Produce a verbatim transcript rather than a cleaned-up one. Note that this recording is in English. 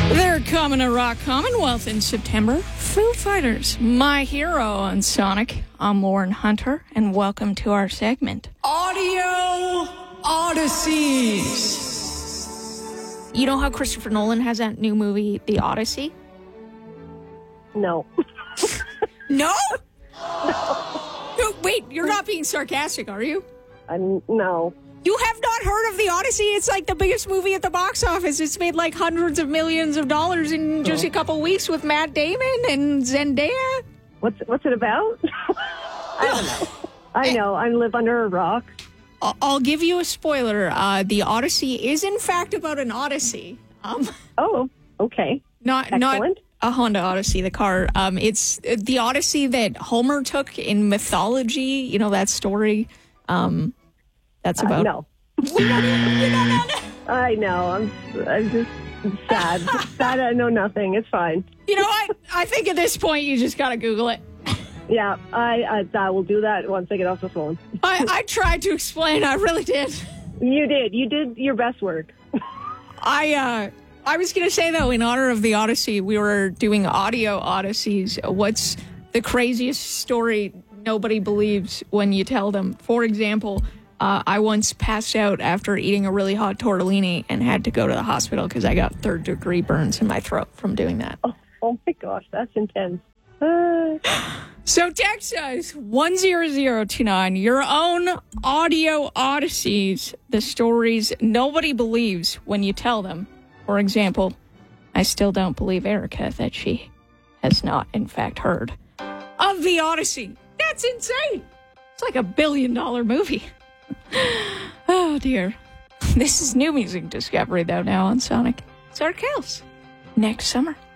They're coming to Rock Commonwealth in September. Foo Fighters, my hero on Sonic. I'm Lauren Hunter, and welcome to our segment, Audio Odysseys. You know how Christopher Nolan has that new movie, The Odyssey? No. No? No. Wait, you're not being sarcastic, are you? I'm, no. You have not heard of The Odyssey? It's like the biggest movie at the box office. It's made like hundreds of millions of dollars in just a couple weeks with Matt Damon and Zendaya. What's what's it about? I don't know. I know. I live under a rock. I'll give you a spoiler. Uh, the Odyssey is, in fact, about an Odyssey. Um, oh, okay. Not Excellent. not a Honda Odyssey, the car. Um, it's the Odyssey that Homer took in mythology. You know that story. Um, that's about. Uh, no. You don't, you don't know that? I know. I'm. I'm just sad. sad. I know nothing. It's fine. You know what? I think at this point you just gotta Google it. Yeah, I, I I will do that once I get off the phone. I, I tried to explain. I really did. You did. You did your best work. I uh, I was going to say, though, in honor of the Odyssey, we were doing audio Odysseys. What's the craziest story nobody believes when you tell them? For example, uh, I once passed out after eating a really hot tortellini and had to go to the hospital because I got third-degree burns in my throat from doing that. Oh, oh my gosh, that's intense. Uh... So text us one zero zero two nine, your own audio Odysseys, the stories nobody believes when you tell them. For example, I still don't believe Erica that she has not, in fact, heard of the Odyssey. That's insane. It's like a billion dollar movie. Oh, dear. This is new music discovery, though, now on Sonic. Sarkels. Next summer.